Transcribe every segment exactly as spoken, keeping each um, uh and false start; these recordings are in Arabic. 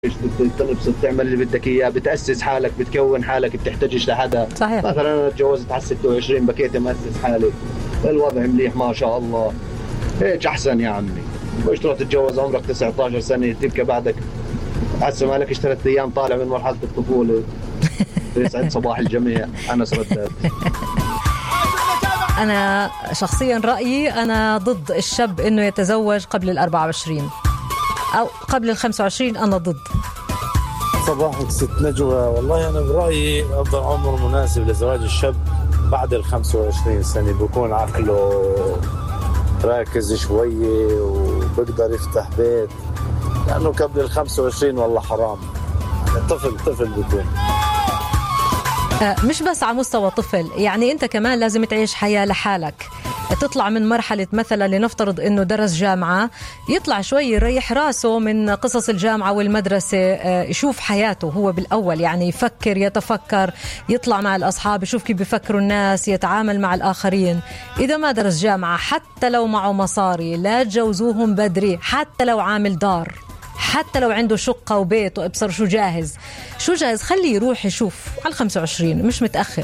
تنبسط تعمل اللي بدك اياه، بتأسس حالك، بتكون حالك، بتحتاجش لحدا. صحيح. مثلا انا تجوزت على ستة وعشرين، بكيت مؤسس حالي، الوضع مليح ما شاء الله، هيك احسن يا عمي. مش تروح تتجوز عمرك تسعة عشر سنة تبكى بعدك هسه ما لكش ثلاث ايام طالع من مرحلة الطفولة. يسعد صباح الجميع. انا سرداد. أنا شخصيا رأيي أنا ضد الشاب إنه يتزوج قبل الأربعة وعشرين أو قبل الخمسة وعشرين. أنا ضد. صباحك ست نجوى. والله أنا برأيي أفضل عمر مناسب لزواج الشاب بعد الخمسة وعشرين سنة، بيكون عقله راكز شوية وبقدر يفتح بيت، لأنه قبل الخمسة وعشرين والله حرام، طفل طفل بيكون. مش بس على مستوى طفل، يعني أنت كمان لازم تعيش حياة لحالك، تطلع من مرحلة مثلا لنفترض أنه درس جامعة، يطلع شوي يريح راسه من قصص الجامعة والمدرسة، يشوف حياته هو بالأول، يعني يفكر يتفكر، يطلع مع الأصحاب يشوف كيف بيفكروا الناس، يتعامل مع الآخرين. إذا ما درس جامعة حتى لو معه مصاري لا تجوزوهم بدري، حتى لو عامل دار، حتى لو عنده شقة وبيت وابصر شو جاهز شو جاهز خليه يروح يشوف على الخمسة وعشرين، مش متأخر.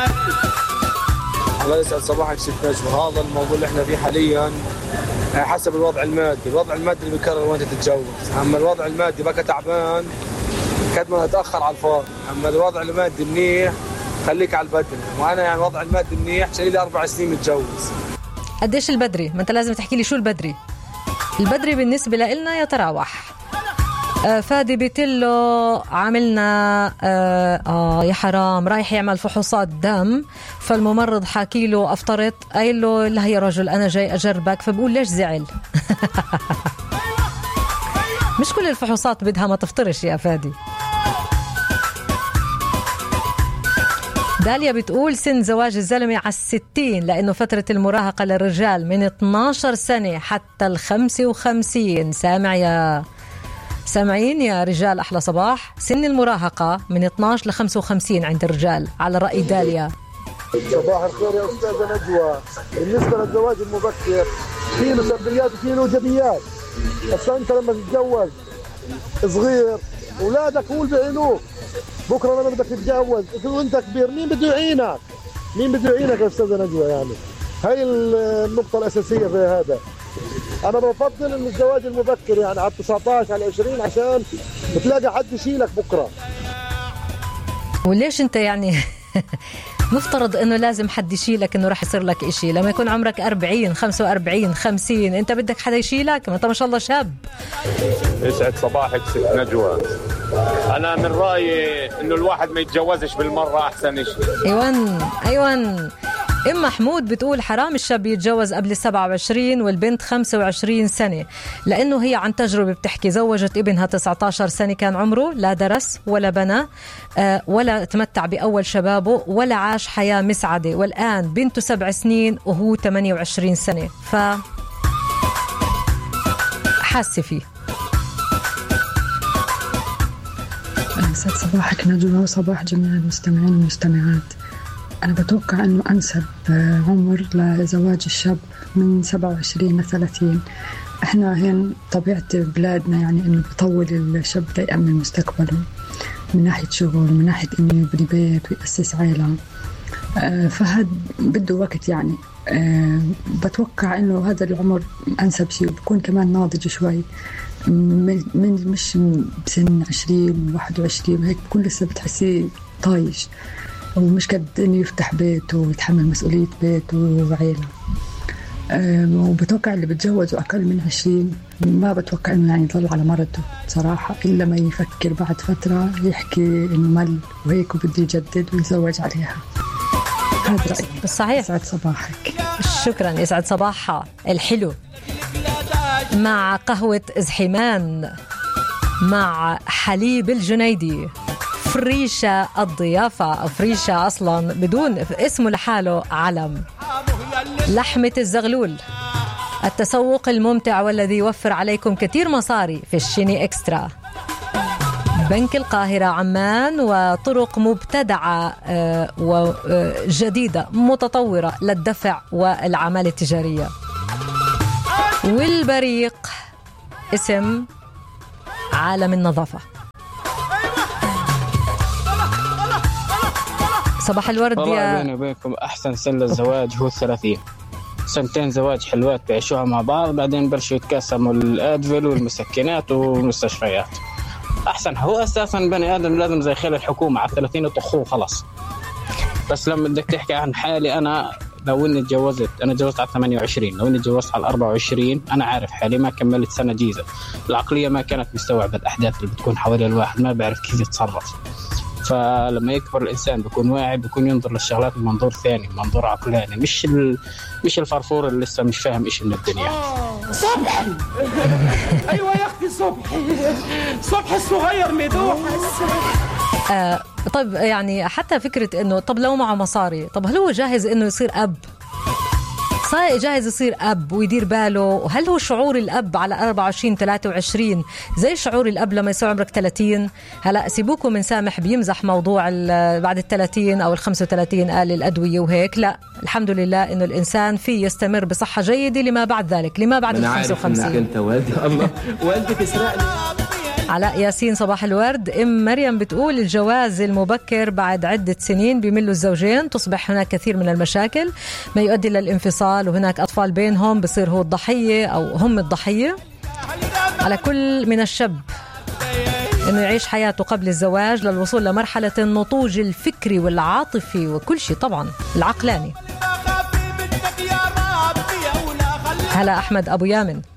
الله يسعد صباحك ست نجم. هذا الموضوع اللي احنا فيه حاليا حسب الوضع المادي، الوضع المادي اللي بيكرر وانت تتجوز. اما الوضع المادي بقى تعبان قد ما تتأخر على الفاضي، اما الوضع المادي منيح خليك على البدري. وانا يعني الوضع المادي منيح شايل لي اربع سنين متجوز. قديش البدري؟ ما انت لازم تحكي لي شو البدري. البدري بالنسبة لنا يتراوح. آه فادي بيتلو عملنا آه, آه يا حرام، رايح يعمل فحوصات دم، فالممرض حاكي له أفطرت، قايل له لا يا رجل أنا جاي أجربك، فبقول ليش زعل؟ مش كل الفحوصات بدها ما تفطرش يا فادي. داليا بتقول سن زواج الزلمة على الستين، لأنه فترة المراهقة للرجال من اثناشر سنة حتى الخمسة وخمسين. سامع يا سامعين يا رجال؟ أحلى صباح. سن المراهقة من اثناشر ل خمسة وخمسين عند الرجال على رأي داليا. صباح الخير يا أستاذة نجوى. بالنسبة للزواج المبكر فيه له سلبيات وفيه له إيجابيات. بس أنت لما تتجوز صغير أولادك هو اللي بيعينوك، بكرة لما بدك تتجوز وأنت كبير مين بده يعينك؟ مين بده يعينك يا أستاذة نجوى؟ يعني هاي النقطة الأساسية في هذا. أنا بفضل إن الزواج المبكر يعني على تسعة عشر على عشرين عشان بتلاقي حد يشيلك بكرة. وليش أنت يعني مفترض إنه لازم حد يشيلك، إنه راح يصير لك إشي لما يكون عمرك أربعين خمسة وأربعين خمسين؟ أنت بدك حدا يشيلك؟ ما أنت ما شاء الله شاب. يسعد صباحك ست نجوى. أنا من رأيي إنه الواحد ما يتجوزش بالمرة أحسن إشي. أيوان أيوان. إم محمود بتقول حرام الشاب يتجوز قبل السبعة وعشرين والبنت خمسة وعشرين سنة، لأنه هي عن تجربة بتحكي زوجت ابنها تسعة عشر سنة كان عمره، لا درس ولا بنى ولا تمتع بأول شبابه ولا عاش حياة مسعدة، والآن بنته سبع سنين وهو ثمانية وعشرين سنة، ف حاسة فيه. يسعد صباحك نجوى وصباح جميع المستمعين والمستمعات. أنا بتوقع أنه أنسب عمر لزواج الشاب من سبعة وعشرين ل ثلاثين. إحنا هين طبيعة بلادنا يعني إنه بطول الشاب ليأمن مستقبله من ناحية شغل، من ناحية إنه يبني بيت ويأسس عائلة، فهذا بده وقت يعني. بتوقع إنه هذا العمر أنسب شيء، وبكون كمان ناضج شوي، من مش بسن عشرين واحد وعشرين وهيك بكون لسه بتحسيه طايش ومش قد إنه يفتح بيت ويتحمل مسؤولية بيت وعائلة. وبتوقع اللي بتجوزوا أقل من عشرين ما بتوقع إنه يعني يضل على مرته صراحة، إلا ما يفكر بعد فترة يحكي إنه مل وهيك وبده يجدد ويتزوج عليها. هذا رأيي. صحيح. يسعد صباحك. شكرا. يسعد صباحها الحلو مع قهوة زحمان مع حليب الجنيدي، فريشة الضيافة، فريشة أصلا بدون اسمه لحاله علم، لحمة الزغلول، التسوق الممتع والذي يوفر عليكم كتير مصاري في الشيني إكسترا، بنك القاهرة عمان، وطرق مبتدعة وجديدة متطورة للدفع والأعمال التجارية، والبريق اسم عالم النظافة. صباح الورد يا بيني وبينكم أحسن سن للزواج هو الثلاثين. سنتين زواج حلوات بيعيشوها مع بعض، بعدين بلشوا يتقاسموا الأدفل والمسكنات والمستشفيات. أحسن هو أساسا بني آدم لازم زي خيل الحكومة على الثلاثين يطخوه خلاص. بس لما بدك تحكي عن حالي أنا، لو إني تجوزت أنا تجوزت على ثمانية وعشرين، لو إني تجوزت على أربعة وعشرين أنا عارف حالي ما كملت سنة جيزة، العقلية ما كانت مستوعبة الأحداث اللي بتكون حوالي الواحد، ما بعرف كيف يتصرف. فلما يكبر الإنسان بيكون واعي، بيكون ينظر للشغلات من منظور ثاني، منظور عقلاني، مش ال... مش الفرفور اللي لسه مش فاهم إيش من الدنيا. صبحي أيوة يا أختي صبحي، صبحي الصغير مدوح. آه طيب يعني حتى فكرة إنه طب لو معه مصاري، طب هل هو جاهز إنه يصير أب؟ صار جاهز يصير أب ويدير باله؟ هل هو شعور الأب على أربعة وعشرين ثلاثة وعشرين زي شعور الأب لما يصير عمرك ثلاثين؟ هلأ سيبوكم من سامح بيمزح موضوع بعد الثلاثين أو الخمسة وثلاثين قال الأدوية وهيك، لا الحمد لله إنه الإنسان فيه يستمر بصحة جيدة لما بعد ذلك، لما بعد الخمسة وخمسين. أنا عارف إنك أنت والدي الله والدي تسرقني. علاء ياسين صباح الورد. ام مريم بتقول الجواز المبكر بعد عدة سنين بيملوا الزوجين، تصبح هناك كثير من المشاكل ما يؤدي للانفصال، وهناك أطفال بينهم بصير هو الضحية أو هم الضحية. على كل من الشاب إنه يعيش حياته قبل الزواج للوصول لمرحلة النضوج الفكري والعاطفي وكل شيء طبعا العقلاني. هلا أحمد أبو يامن.